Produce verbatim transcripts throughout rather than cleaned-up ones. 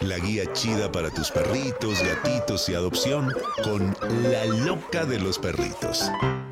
la guía chida para tus perritos, gatitos y adopción con la loca de los perritos.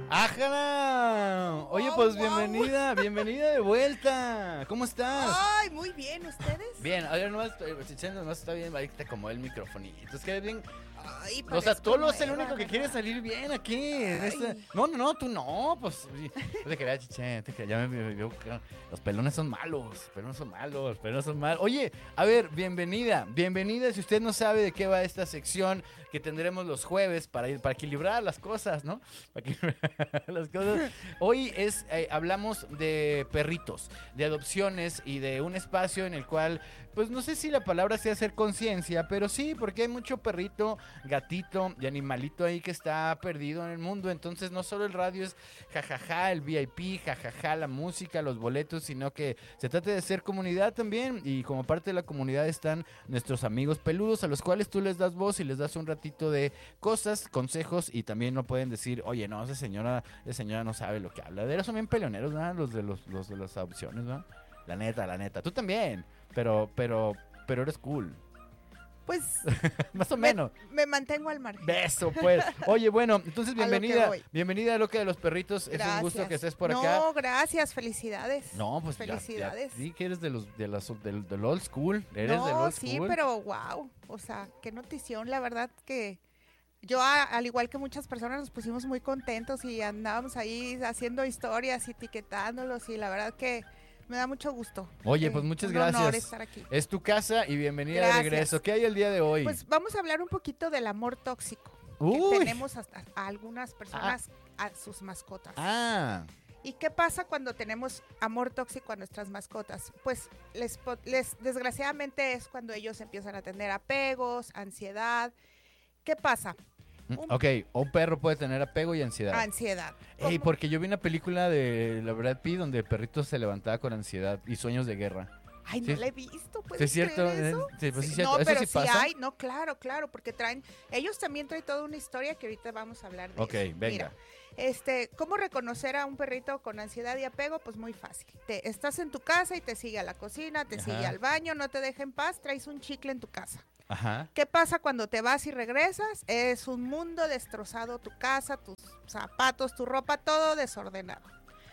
¡Ajá! Oye, Wow, pues wow. bienvenida, bienvenida de vuelta. ¿Cómo estás? Ay, muy bien, ¿ustedes? Bien, a ver, nomás, Chichen, nomás está bien, ahí te acomodé el microfonito. Entonces, queda bien. Ay, O sea, parezco Tolo es el nueva, único que ¿verdad? quiere salir bien aquí. en Ay. esta- No, no, no, tú no, pues. Yo te quería, Chichen, te quería, ya me veo que los pelones son malos, los pelones son malos, los pelones son malos. Oye, a ver, bienvenida, bienvenida. Si usted no sabe de qué va esta sección que tendremos los jueves para ir, para equilibrar las cosas, ¿no? Para equilibrar las cosas. Hoy es, eh, hablamos de perritos, de adopciones y de un espacio en el cual, pues no sé si la palabra sea hacer conciencia, pero sí, porque hay mucho perrito, gatito y animalito ahí que está perdido en el mundo. Entonces no solo el radio es jajaja, el V I P, jajaja, la música, los boletos, sino que se trata de ser comunidad también. Y como parte de la comunidad están nuestros amigos peludos, a los cuales tú les das voz y les das un ratito de cosas, consejos, y también no pueden decir, oye, no, esa señora, esa señora no sabe lo que habla. De ellos son bien peleoneros, ¿verdad? Los de los, los de las adopciones, ¿verdad? La neta, la neta. Tú también, pero, pero, pero eres cool. Pues Más o me, menos. me mantengo al margen. Beso, pues. Oye, bueno, entonces A lo que bienvenida. voy. Bienvenida a Loca de los Perritos. Es un gusto Gracias. que estés por no, acá. gracias, felicidades. No, pues ya- Felicidades. Ya, sí, que eres de los, de las, del, del old school. Eres no, del old sí, school. pero wow, o sea, qué notición, la verdad que yo, a- al igual que muchas personas, nos pusimos muy contentos y andábamos ahí haciendo historias y etiquetándolos y la verdad que me da mucho gusto. Oye, Eh, pues muchas un gracias. honor estar aquí. Es tu casa y bienvenida de Gracias. regreso. ¿Qué hay el día de hoy? Pues vamos a hablar un poquito del amor tóxico Uy. que tenemos hasta a algunas personas a sus mascotas. Ah, ¿Y qué pasa cuando tenemos amor tóxico a nuestras mascotas? Pues les, po- les desgraciadamente es cuando ellos empiezan a tener apegos, ansiedad. ¿Qué pasa? mm, Un- ok. Un perro puede tener apego y ansiedad. Ansiedad. Ey, ¿Cómo? porque yo vi una película de la Brad Pitt donde el perrito se levantaba con ansiedad y sueños de guerra. Ay, no sí. la he visto, ¿Sí ¿puedes es cierto? creer eso? Eh, sí, pues sí Sí, es cierto. no, ¿Eso pero sí sí pasa? hay, no, claro, claro, porque traen, ellos también traen toda una historia que ahorita vamos a hablar de Ok, eso. venga. Mira, este, ¿cómo reconocer a un perrito con ansiedad y apego? Pues muy fácil. Te, estás en tu casa y te sigue a la cocina, te Ajá. sigue al baño, no te deja en paz, traes un chicle en tu casa. Ajá. ¿Qué pasa cuando te vas y regresas? Es un mundo destrozado, tu casa, tus zapatos, tu ropa, todo desordenado.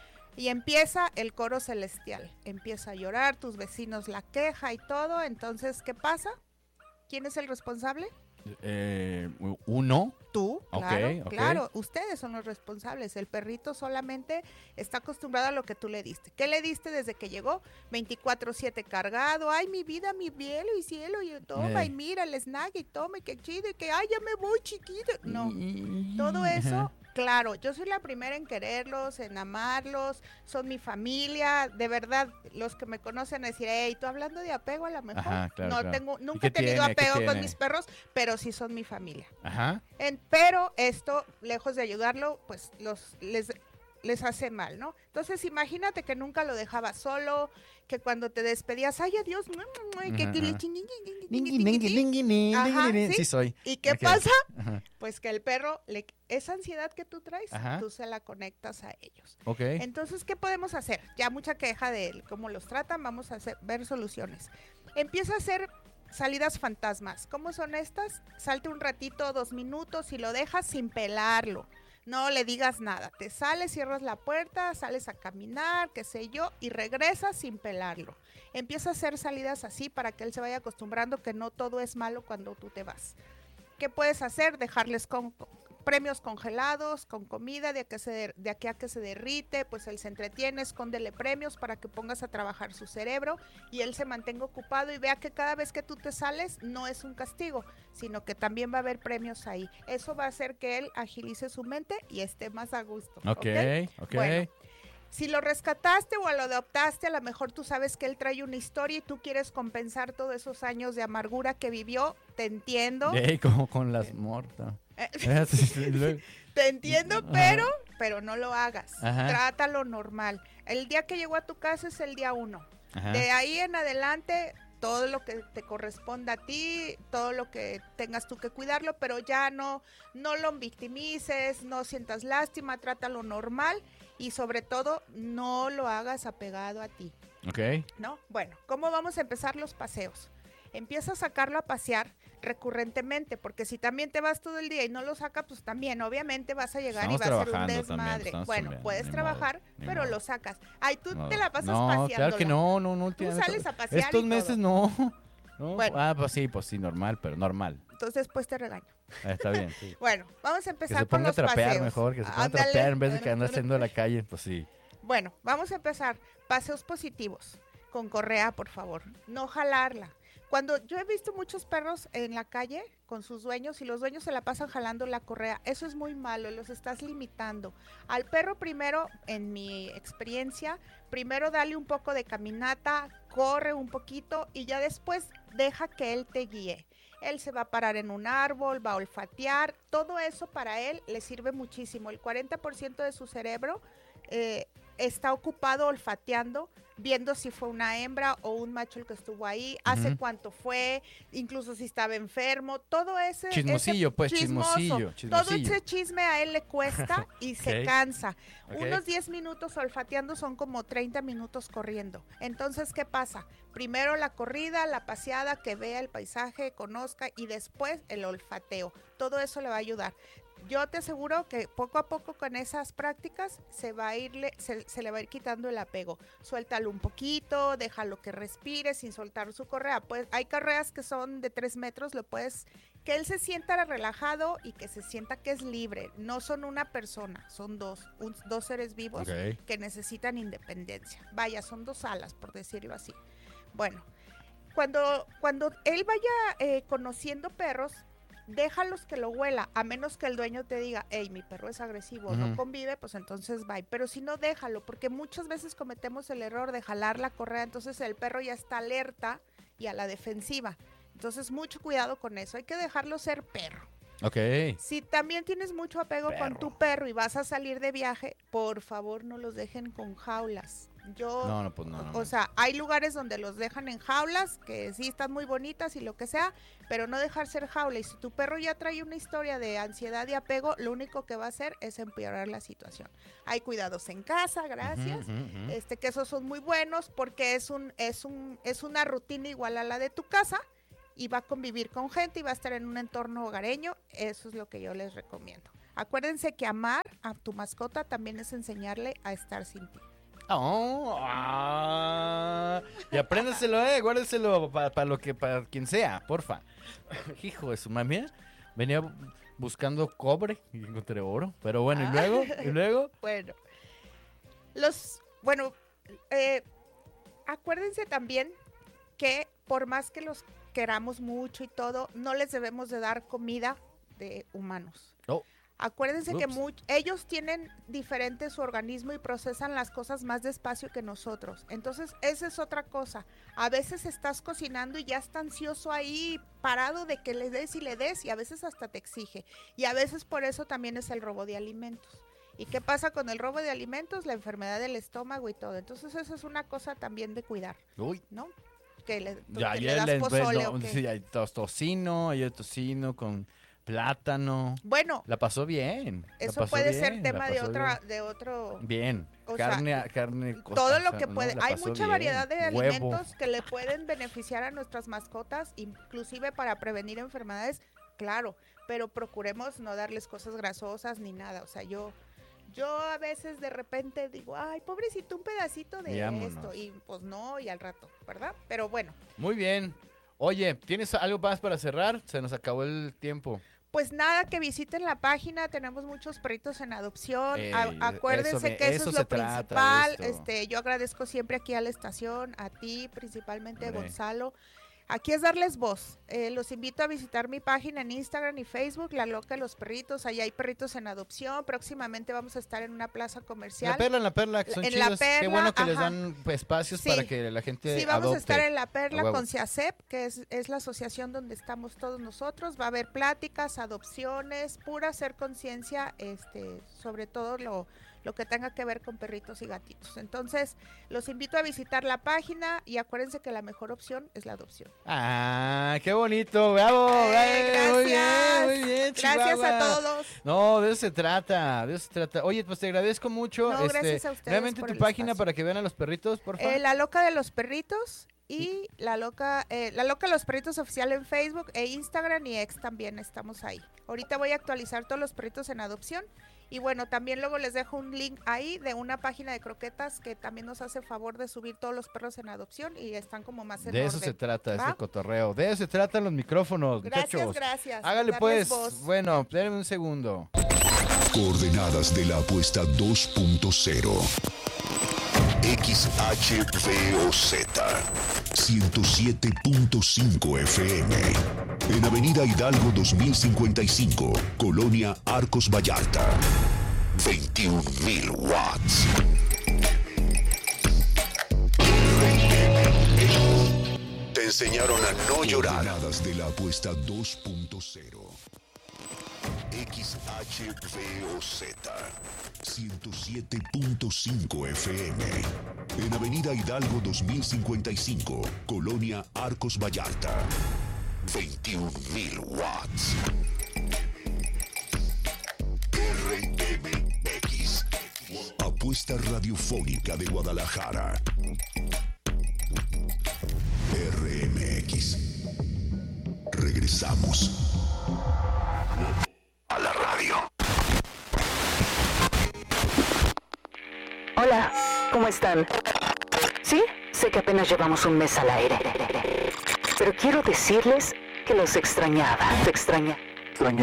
Y empieza el coro celestial, empieza a llorar, tus vecinos la queja y todo. Entonces, ¿qué pasa? ¿Quién es el responsable? Eh, uno. Tú, Ok, claro, ok. claro, ustedes son los responsables. El perrito solamente está acostumbrado a lo que tú le diste. ¿Qué le diste desde que llegó? veinticuatro siete cargado, ay, mi vida, mi cielo y cielo, y toma, Eh. y mira el snack, y toma, y qué chido, y que, ay, ya me voy, chiquito. No, Y- todo eso, Ajá. claro, yo soy la primera en quererlos, en amarlos, son mi familia, de verdad, los que me conocen decir, hey, tú hablando de apego a lo mejor, Ajá, claro, no claro. tengo, ¿Y nunca qué he tenido tiene? ¿Qué apego con tiene? mis perros, pero sí son mi familia. Ajá. En- pero esto, lejos de ayudarlo, pues los les, les hace mal, ¿no? Entonces imagínate que nunca lo dejabas solo, que cuando te despedías, ay, adiós, mua, mua, mua, que- Ajá, que le ajá. chingui, ñingui, ñingui, Lingui, ñingui, lingui, ñingui. lingui, Ajá, lingui, lingui. ¿sí? Sí soy. ¿Y qué Ok. pasa? Ajá. Pues que el perro, le, esa ansiedad que tú traes, Ajá. tú se la conectas a ellos. Ok. Entonces, ¿qué podemos hacer? Ya mucha queja de él, cómo los tratan, vamos a hacer, ver soluciones. Empieza a hacer salidas fantasmas. ¿Cómo son estas? Salte un ratito, dos minutos y lo dejas sin pelarlo. No le digas nada. Te sales, cierras la puerta, sales a caminar, qué sé yo, y regresas sin pelarlo. Empieza a hacer salidas así para que él se vaya acostumbrando que no todo es malo cuando tú te vas. ¿Qué puedes hacer? Dejarles con premios congelados, con comida, de, a que se, de aquí a que se derrite, pues él se entretiene, escóndele premios para que pongas a trabajar su cerebro y él se mantenga ocupado y vea que cada vez que tú te sales no es un castigo, sino que también va a haber premios ahí. Eso va a hacer que él agilice su mente y esté más a gusto. Ok, ¿Ok? ok. Bueno, si lo rescataste o lo adoptaste, a lo mejor tú sabes que él trae una historia y tú quieres compensar todos esos años de amargura que vivió, te entiendo. Ey, como con las mortas. Eh, sí, sí, luego- Te entiendo, Ajá. pero, pero no lo hagas. Ajá. Trátalo normal. El día que llegó a tu casa es el día uno. Ajá. De ahí en adelante, todo lo que te corresponda a ti, todo lo que tengas tú que cuidarlo, pero ya no, no lo victimices, no sientas lástima, trátalo normal y sobre todo no lo hagas apegado a ti, Ok. ¿no? Bueno, ¿cómo vamos a empezar los paseos? Empieza a sacarlo a pasear recurrentemente, porque si también te vas todo el día y no lo sacas, pues también obviamente vas a llegar Estamos y va a ser un trabajando desmadre. también, estamos Bueno, chambeando, puedes ni trabajar, modo, ni pero modo. lo sacas. Ay, tú No, te la pasas no, paseando. claro que no, no, no. Tú últimamente- sales a pasear Estos y meses todo. no. no. Bueno. Ah, pues sí, pues sí, normal, pero normal. Entonces, pues te regaño. Ah, está bien, sí. Bueno, vamos a Que empezar se con ponga a los trapear paseos. mejor, que se ponga a Ándale. trapear en vez de que ande haciendo en la calle, pues sí. Bueno, vamos a empezar. Paseos positivos. Con correa, por favor. No jalarla. Cuando yo he visto muchos perros en la calle con sus dueños y los dueños se la pasan jalando la correa, eso es muy malo, los estás limitando. Al perro primero, en mi experiencia, primero dale un poco de caminata, corre un poquito y ya después deja que él te guíe. Él se va a parar en un árbol, va a olfatear, todo eso para él le sirve muchísimo. El cuarenta por ciento de su cerebro eh, está ocupado olfateando, viendo si fue una hembra o un macho el que estuvo ahí, hace Ujú. cuánto fue, incluso si estaba enfermo, todo ese... Chismosillo, ese pues, chismoso, chismosillo, Todo chismosillo. ese chisme a él le cuesta y se Ok. cansa. Ok. Unos diez minutos olfateando son como treinta minutos corriendo. Entonces, ¿qué pasa? Primero la corrida, la paseada, que vea el paisaje, conozca y después el olfateo. Todo eso le va a ayudar. Yo te aseguro que poco a poco con esas prácticas se va a irle, se, se le va a ir quitando el apego. Suéltalo un poquito, déjalo que respire sin soltar su correa. Pues hay correas que son de tres metros, lo puedes, que él se sienta relajado y que se sienta que es libre. No son una persona, son dos, un- dos seres vivos Ok. que necesitan independencia. Vaya, son dos alas, por decirlo así. Bueno, cuando, cuando él vaya eh, conociendo perros, déjalos que lo huela, a menos que el dueño te diga, hey, mi perro es agresivo, no Ujú. convive, pues entonces bye. Pero si no, déjalo, porque muchas veces cometemos el error de jalar la correa, entonces el perro ya está alerta y a la defensiva. Entonces, mucho cuidado con eso, hay que dejarlo ser perro. Ok. Si también tienes mucho apego con Perro. tu perro y vas a salir de viaje, por favor no los dejen con jaulas. Yo, No, no, pues no. no, o no. sea, hay lugares donde los dejan en jaulas, que sí están muy bonitas y lo que sea, pero no dejar ser jaula. Y si tu perro ya trae una historia de ansiedad y apego, lo único que va a hacer es empeorar la situación. Hay cuidados en casa, gracias. Ujú, ujú, ujú. Este, que esos son muy buenos porque es un, es un, es una rutina igual a la de tu casa y va a convivir con gente y va a estar en un entorno hogareño. Eso es lo que yo les recomiendo. Acuérdense que amar a tu mascota también es enseñarle a estar sin ti. Oh, ah, y apréndeselo, eh, guárdeselo para lo que, para quien sea, porfa. Hijo de su madre, mira, venía bu- buscando cobre y encontré oro, pero bueno, Ah. y luego, y luego, Bueno, los, bueno, eh, acuérdense también que por más que los queramos mucho y todo, no les debemos de dar comida de humanos. Oh. Acuérdense que Ups. much- ellos tienen diferente su organismo y procesan las cosas más despacio que nosotros. Entonces, esa es otra cosa. A veces estás cocinando y ya está ansioso ahí, parado de que le des y le des, y a veces hasta te exige. Y a veces por eso también es el robo de alimentos. ¿Y qué pasa con el robo de alimentos? La enfermedad del estómago y todo. Entonces, eso es una cosa también de cuidar, uy, ¿no? Que le, ya que le ayer das le pozole no, o qué. sí, hay tos- tocino, hay tocino con plátano, Bueno, la pasó bien. la eso pasó puede bien, ser la tema de pasó otra, de otro... Bien, bien. o sea, carne, carne, cosa, todo o lo sea, que no, puede. la Hay pasó mucha bien. variedad de Huevo. alimentos que le pueden beneficiar a nuestras mascotas, inclusive para prevenir enfermedades, claro, pero procuremos no darles cosas grasosas ni nada. O sea, yo, yo a veces de repente digo, ay, pobrecito, un pedacito de Y vámonos. esto. Y pues no, y al rato, ¿verdad? Pero bueno, Muy bien. Oye, ¿tienes algo más para cerrar? Se nos acabó el tiempo. pues nada, que visiten la página, tenemos muchos perritos en adopción. Ey, A- acuérdense eso me- que eso, eso es se lo trata, principal. esto. Este, yo agradezco siempre aquí a la estación, a ti principalmente, Hombre. Gonzalo. Aquí es darles voz. Eh, los invito a visitar mi página en Instagram y Facebook, La Loca de los Perritos. Allá hay perritos en adopción. Próximamente vamos a estar en una plaza En comercial. la perla, en la perla, que son En la chidos. Qué Perla, bueno que les ajá. dan pues, espacios Sí. para que la gente Sí, vamos adopte. a estar en La Perla A huevo. con CIACEP, que es, es la asociación donde estamos todos nosotros. Va a haber pláticas, adopciones, pura hacer conciencia, este, sobre todo lo, lo que tenga que ver con perritos y gatitos. Entonces, los invito a visitar la página y acuérdense que la mejor opción es la adopción. Ah, qué bonito, bravo, Eh, bravo, muy bien, gracias. muy bien, Gracias a Chihuahua. todos. No, de eso se trata, de eso se trata. Oye, pues te agradezco mucho. No, este, gracias a ustedes Realmente por tu el página espacio. para que vean a los perritos, por favor. Eh, la Loca de los Perritos y La Loca, eh, La Loca de los Perritos Oficial en Facebook e Instagram y X también estamos ahí. Ahorita voy a actualizar todos los perritos en adopción. Y bueno, también luego les dejo un link ahí de una página de croquetas que también nos hace favor de subir todos los perros en adopción y están como más en De eso orden. se trata, ¿Va? este cotorreo. De eso se tratan los micrófonos, Gracias, muchachos. gracias. Hágale Darles pues. voz. Bueno, déjenme un segundo. Coordenadas de la apuesta dos punto cero. X H V O Z ciento siete punto cinco F M. En Avenida Hidalgo dos mil cincuenta y cinco, Colonia Arcos Vallarta. veintiún mil watts. Te enseñaron a no llorar. Coordenadas de la apuesta dos punto cero. X H V O Z ciento siete punto cinco F M. En Avenida Hidalgo dos mil cincuenta y cinco, Colonia Arcos Vallarta. veintiún mil watts. R M X. Apuesta radiofónica de Guadalajara. R M X. Regresamos a la radio. Hola, ¿cómo están? Sí, sé que apenas llevamos un mes al aire, pero quiero decirles que los extrañaba. Te extraña. Extraña.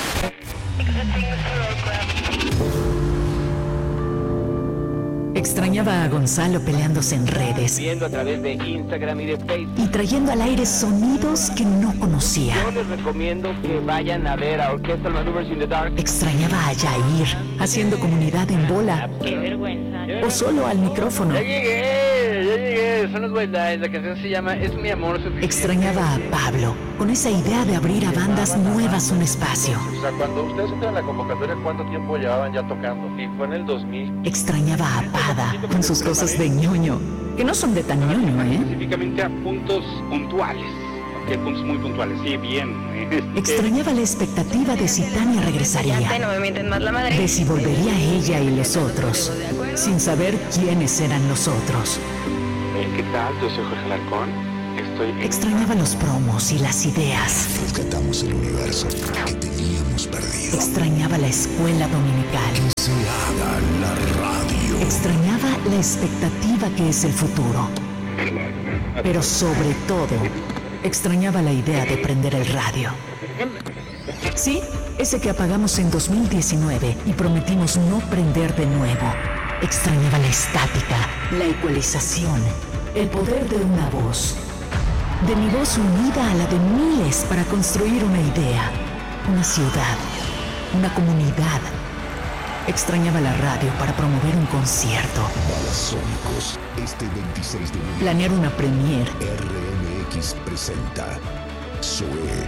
Extrañaba a Gonzalo peleándose en redes Viendo a través de Instagram y de Facebook. y trayendo al aire sonidos que no conocía. Yo les recomiendo que vayan a ver a Orchestral Maneuvers in the Dark. Extrañaba a Yair haciendo comunidad en bola Qué vergüenza. o solo al micrófono. Ya llegué, ya llegué. Son los White Lies. La canción se llama Es mi amor suficiente. Extrañaba a Pablo con esa idea de abrir a bandas nuevas un espacio. O sea, cuando ustedes entran a la convocatoria, ¿cuánto tiempo llevaban ya tocando? Y fue en el dos mil. Extrañaba a Pada con sus cosas de ñoño, que no son de tan ñoño, ¿eh? Específicamente a puntos puntuales. Ok, puntos muy puntuales. Sí, bien. Este, Extrañaba la expectativa de si Tania regresaría, Ya no me mienten más la madre. de si volvería ella y los otros, sin saber quiénes eran los otros. eh, ¿Qué tal? Yo soy Jorge Alarcón. Estoy en... Extrañaba los promos y las ideas. Rescatamos el universo que teníamos perdido. Extrañaba la escuela dominical. Se haga la radio. Extrañaba la expectativa que es el futuro. Pero sobre todo, extrañaba la idea de prender el radio. Sí, ese que apagamos en dos mil diecinueve y prometimos no prender de nuevo. Extrañaba la estática, la ecualización, el poder de una voz. De mi voz unida a la de miles para construir una idea, una ciudad, una comunidad. Extrañaba la radio para promover un concierto, Balasónicos. Este veintiséis de noviembre. planear una premiere, R M X presenta Zoé.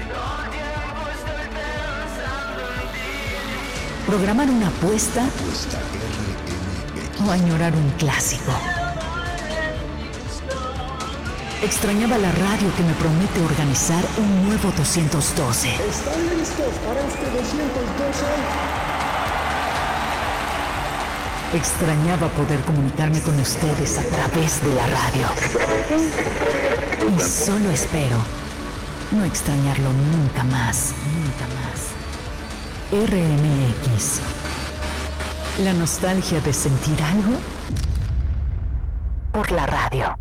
programar una apuesta Apuesta R M X. o añorar un clásico. Extrañaba la radio que me promete organizar un nuevo doscientos doce. ¿Están listos para este doscientos doce? Extrañaba poder comunicarme con ustedes a través de la radio. Y solo espero no extrañarlo nunca más, nunca más. R M X. La nostalgia de sentir algo por la radio.